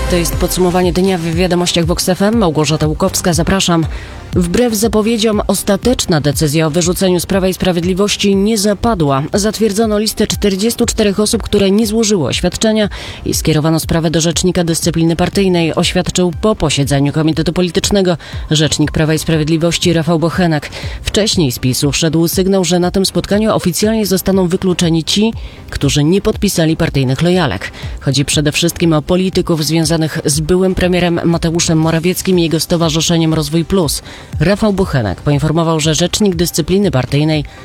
To jest podsumowanie dnia w Wiadomościach Vox FM. Małgorzata Łukowska, zapraszam. Wbrew zapowiedziom ostateczna decyzja o wyrzuceniu z Prawa i Sprawiedliwości nie zapadła. Zatwierdzono listę 44 osób, które nie złożyły oświadczenia i skierowano sprawę do Rzecznika Dyscypliny Partyjnej, oświadczył po posiedzeniu Komitetu Politycznego rzecznik Prawa i Sprawiedliwości Rafał Bochenek. Wcześniej z PiS-u szedł sygnał, że na tym spotkaniu oficjalnie zostaną wykluczeni ci, którzy nie podpisali partyjnych lojalek. Chodzi przede wszystkim o polityków związanych z byłym premierem Mateuszem Morawieckim i jego stowarzyszeniem Rozwój Plus. Rafał Bochenek poinformował, że rzecznik Dyscypliny Partyjnej